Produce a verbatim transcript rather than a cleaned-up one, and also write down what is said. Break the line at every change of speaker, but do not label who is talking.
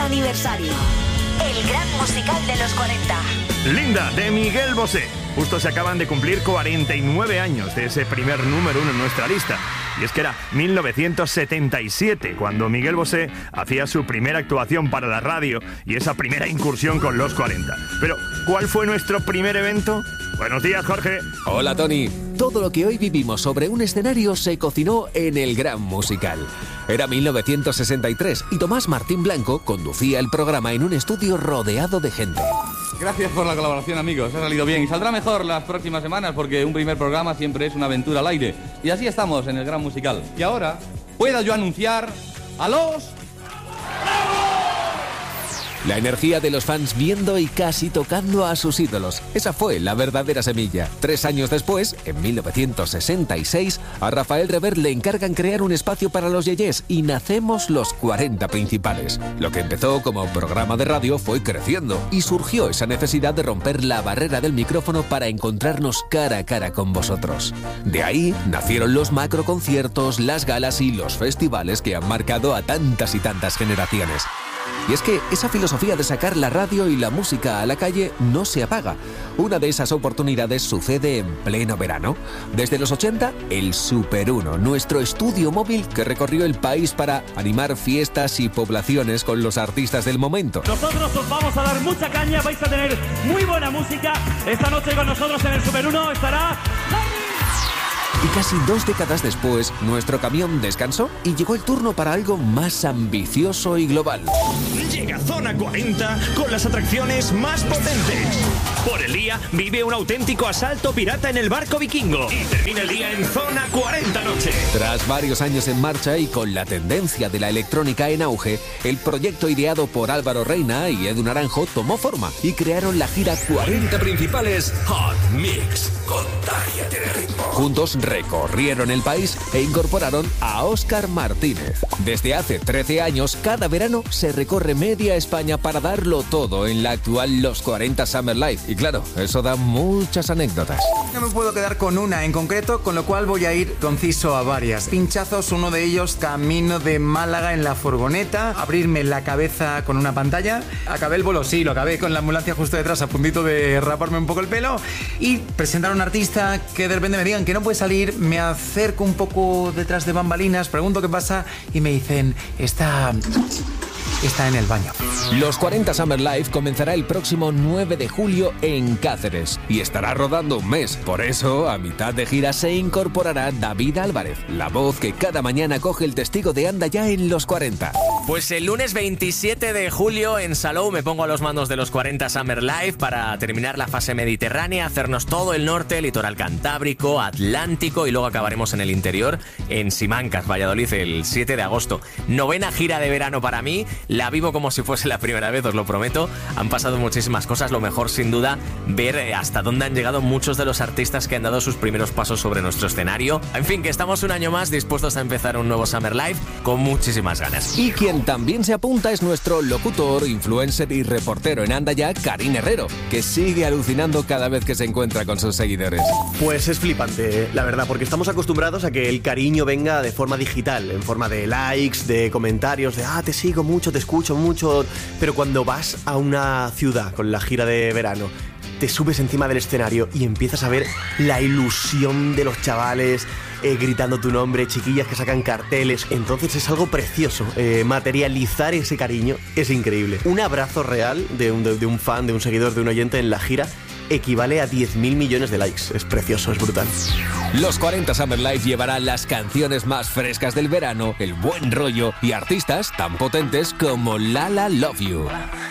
cuarenta aniversario. El gran musical de los cuarenta.
Linda, de Miguel Bosé. Justo se acaban de cumplir cuarenta y nueve años de ese primer número uno en nuestra lista. Y es que era mil novecientos setenta y siete cuando Miguel Bosé hacía su primera actuación para la radio y esa primera incursión con los cuarenta. Pero, ¿cuál fue nuestro primer evento? Buenos días, Jorge.
Hola, Tony. Todo lo que hoy vivimos sobre un escenario se cocinó en el Gran Musical. Era mil novecientos sesenta y tres y Tomás Martín Blanco conducía el programa en un estudio rodeado de gente.
Gracias por la colaboración, amigos. Ha salido bien y saldrá mejor las próximas semanas porque un primer programa siempre es una aventura al aire. Y así estamos en el Gran Musical. Y ahora pueda yo anunciar a los...
La energía de los fans viendo y casi tocando a sus ídolos. Esa fue la verdadera semilla. Tres años después, en mil novecientos sesenta y seis, a Rafael Revert le encargan crear un espacio para los yeyés y nacemos los cuarenta principales. Lo que empezó como programa de radio fue creciendo y surgió esa necesidad de romper la barrera del micrófono para encontrarnos cara a cara con vosotros. De ahí nacieron los macroconciertos, las galas y los festivales que han marcado a tantas y tantas generaciones. Y es que esa filosofía de sacar la radio y la música a la calle no se apaga. Una de esas oportunidades sucede en pleno verano. Desde los ochenta, el Super uno, nuestro estudio móvil que recorrió el país para animar fiestas y poblaciones con los artistas del momento.
Nosotros os vamos a dar mucha caña, vais a tener muy buena música. Esta noche con nosotros en el Super uno estará...
Y casi dos décadas después, nuestro camión descansó y llegó el turno para algo más ambicioso y global.
Llega Zona cuarenta con las atracciones más potentes. Por el día vive un auténtico asalto pirata en el barco vikingo. Y termina el día en Zona cuarenta Noche.
Tras varios años en marcha y con la tendencia de la electrónica en auge, el proyecto ideado por Álvaro Reina y Edu Naranjo tomó forma y crearon la gira cuarenta Principales Hot Mix con Tállate de Ritmo. Juntos recorrieron el país e incorporaron a Óscar Martínez. Desde hace trece años, cada verano se recorre media España para darlo todo en la actual Los cuarenta Summer Live. Y claro, eso da muchas anécdotas.
No me puedo quedar con una en concreto, con lo cual voy a ir conciso a varias. Pinchazos, uno de ellos camino de Málaga en la furgoneta, abrirme la cabeza con una pantalla. Acabé el bolo, sí, lo acabé con la ambulancia justo detrás, a puntito de raparme un poco el pelo. Y presentar a un artista que de repente me digan que no puede salir, me acerco un poco detrás de bambalinas, pregunto qué pasa y me dicen, está... está en el baño.
Los cuarenta Summer Live comenzará el próximo nueve de julio en Cáceres y estará rodando un mes. Por eso, a mitad de gira se incorporará David Álvarez, la voz que cada mañana coge el testigo de Anda Ya en Los cuarenta.
Pues el lunes veintisiete de julio en Salou me pongo a los mandos de los cuarenta Summer Live para terminar la fase mediterránea, hacernos todo el norte, litoral cantábrico, atlántico y luego acabaremos en el interior, en Simancas, Valladolid, el siete de agosto. Novena gira de verano para mí, la vivo como si fuese la primera vez, os lo prometo. Han pasado muchísimas cosas, lo mejor sin duda ver hasta dónde han llegado muchos de los artistas que han dado sus primeros pasos sobre nuestro escenario. En fin, que estamos un año más dispuestos a empezar un nuevo Summer Live con muchísimas ganas.
Y quien también se apunta es nuestro locutor, influencer y reportero en Anda Ya, Karim Herrero, que sigue alucinando cada vez que se encuentra con sus seguidores.
Pues es flipante, la verdad, porque estamos acostumbrados a que el cariño venga de forma digital, en forma de likes, de comentarios, de ah, te sigo mucho, te escucho mucho, pero cuando vas a una ciudad con la gira de verano, te subes encima del escenario y empiezas a ver la ilusión de los chavales eh, gritando tu nombre, chiquillas que sacan carteles. Entonces es algo precioso. Eh, materializar ese cariño es increíble. Un abrazo real de un, de, de un fan, de un seguidor, de un oyente en la gira equivale a diez mil millones de likes. Es precioso, es brutal.
Los cuarenta Summer Live llevarán las canciones más frescas del verano, el buen rollo y artistas tan potentes como Lala Love You.